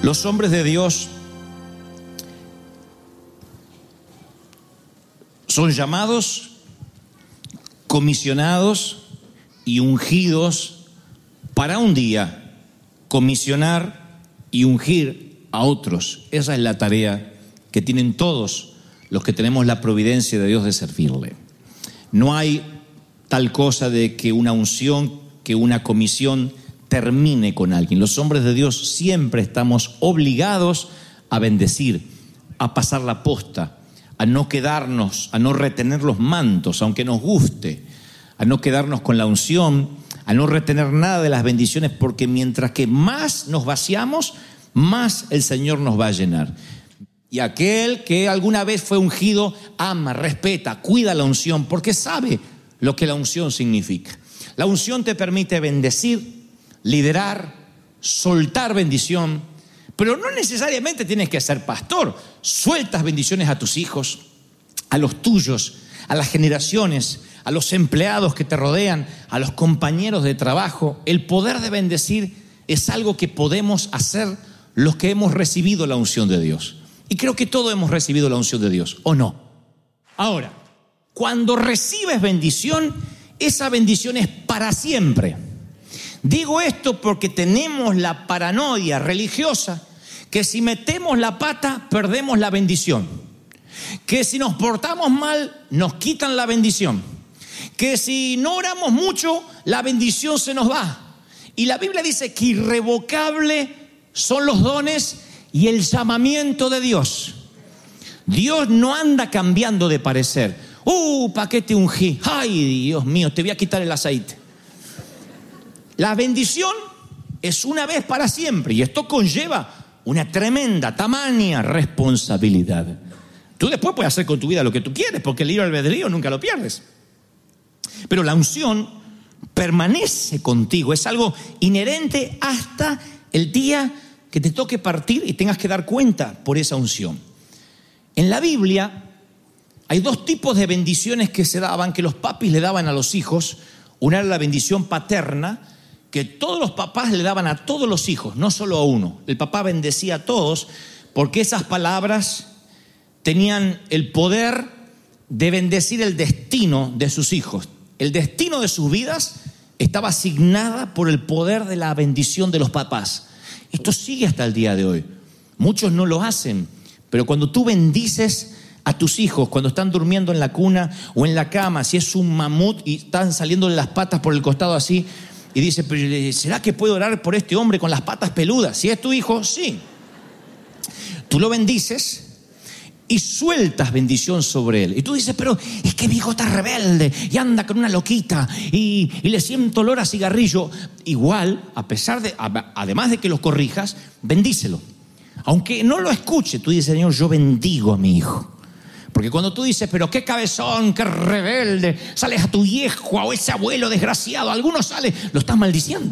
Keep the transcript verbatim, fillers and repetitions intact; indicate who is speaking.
Speaker 1: Los hombres de Dios son llamados, comisionados y ungidos para un día comisionar y ungir a otros. Esa es la tarea que tienen todos los que tenemos la providencia de Dios de servirle. No hay tal cosa de que una unción, que una comisión termine con alguien. Los hombres de Dios siempre estamos obligados a bendecir, a pasar la posta, a no quedarnos, a no retener los mantos, aunque nos guste, a no quedarnos con la unción, a no retener nada de las bendiciones, porque mientras que más nos vaciamos, más el Señor nos va a llenar. Y aquel que alguna vez fue ungido, ama, respeta, cuida la unción, porque sabe lo que la unción significa. La unción te permite bendecir, liderar, soltar bendición, pero no necesariamente tienes que ser pastor. Sueltas bendiciones a tus hijos, a los tuyos, a las generaciones, a los empleados que te rodean, a los compañeros de trabajo. El poder de bendecir es algo que podemos hacer los que hemos recibido la unción de Dios. Y creo que todos hemos recibido la unción de Dios, ¿o no? Ahora, cuando recibes bendición, esa bendición es para siempre. Digo esto porque tenemos la paranoia religiosa que si metemos la pata, perdemos la bendición. Que si nos portamos mal, nos quitan la bendición. Que si no oramos mucho, la bendición se nos va. Y la Biblia dice que irrevocable son los dones y el llamamiento de Dios. Dios no anda cambiando de parecer. Uh, ¿para qué te ungí? Ay, Dios mío, te voy a quitar el aceite. La bendición es una vez para siempre, y esto conlleva una tremenda, tamaña responsabilidad. Tú después puedes hacer con tu vida lo que tú quieres, porque el libre albedrío nunca lo pierdes. Pero la unción permanece contigo, es algo inherente hasta el día que te toque partir y tengas que dar cuenta por esa unción. En la Biblia hay dos tipos de bendiciones que se daban, que los papis le daban a los hijos. Una era la bendición paterna, que todos los papás le daban a todos los hijos, no solo a uno. El papá bendecía a todos porque esas palabras tenían el poder de bendecir el destino de sus hijos. El destino de sus vidas estaba asignada por el poder de la bendición de los papás. Esto sigue hasta el día de hoy. Muchos no lo hacen, pero cuando tú bendices a tus hijos, cuando están durmiendo en la cuna o en la cama, si es un mamut y están saliéndole las patas por el costado así, y dice, pero ¿será que puedo orar por este hombre con las patas peludas? Si es tu hijo, sí. Tú lo bendices y sueltas bendición sobre él. Y tú dices, pero es que mi hijo está rebelde y anda con una loquita y, y le siento olor a cigarrillo. Igual, a pesar de, además de que los corrijas, bendícelo. Aunque no lo escuche, tú dices, Señor, yo bendigo a mi hijo. Porque cuando tú dices, pero qué cabezón, qué rebelde, sales a tu viejo o ese abuelo desgraciado, alguno sale, lo estás maldiciendo.